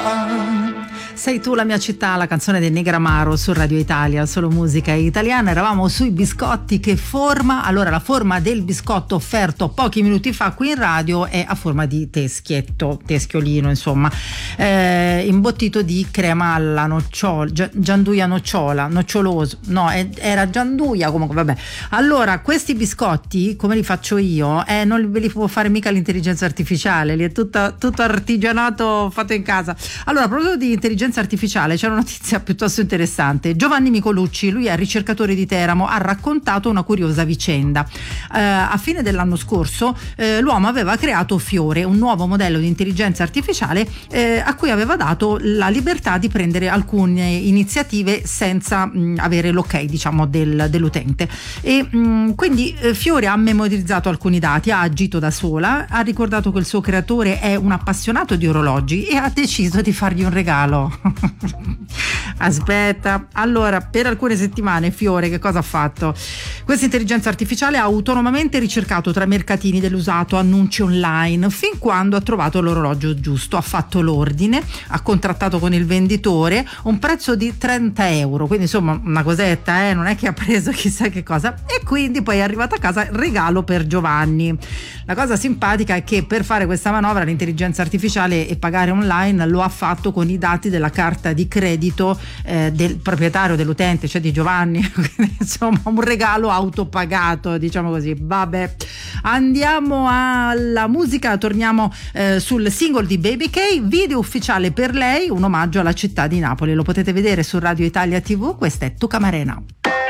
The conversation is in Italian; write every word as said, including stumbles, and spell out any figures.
Sei tu la mia città, la canzone del Negramaro su Radio Italia, solo musica italiana. Eravamo sui biscotti. Che forma? Allora, la forma del biscotto offerto pochi minuti fa qui in radio è a forma di teschietto, teschiolino insomma, eh, imbottito di crema alla nocciola, gi- gianduia nocciola, noccioloso, no, è, era gianduia comunque, vabbè. Allora, questi biscotti, come li faccio io, eh, non ve li può fare mica l'intelligenza artificiale, li è tutta, tutto artigianato fatto in casa. Allora, a proposito di intelligenza artificiale, c'è una notizia piuttosto interessante. Giovanni Micolucci, lui è ricercatore di Teramo, ha raccontato una curiosa vicenda. Eh, a fine dell'anno scorso eh, l'uomo aveva creato Fiore, un nuovo modello di intelligenza artificiale eh, a cui aveva dato la libertà di prendere alcune iniziative senza mh, avere l'ok, diciamo, del, dell'utente. E mh, quindi eh, Fiore ha memorizzato alcuni dati, ha agito da sola, ha ricordato che il suo creatore è un appassionato di orologi e ha deciso di fargli un regalo. Aspetta, allora, per alcune settimane Fiore che cosa ha fatto? Questa intelligenza artificiale ha autonomamente ricercato tra mercatini dell'usato, annunci online, fin quando ha trovato l'orologio giusto. Ha fatto l'ordine, ha contrattato con il venditore un prezzo di trenta euro, quindi insomma una cosetta, eh? Non è che ha preso chissà che cosa, e quindi poi è arrivato a casa regalo per Giovanni. La cosa simpatica è che per fare questa manovra l'intelligenza artificiale e pagare online lo ha fatto con i dati della carta di credito eh, del proprietario, dell'utente, cioè di Giovanni. Insomma, un regalo autopagato, diciamo così. Vabbè, andiamo alla musica, torniamo eh, sul singolo di Baby K, video ufficiale per lei, un omaggio alla città di Napoli. Lo potete vedere su Radio Italia tivù. Questa è Tu Camarena.